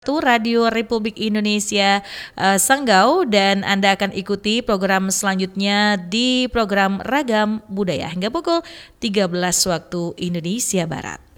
Radio Republik Indonesia Sanggau, dan Anda akan ikuti program selanjutnya di program Ragam Budaya hingga pukul 13 waktu Indonesia Barat.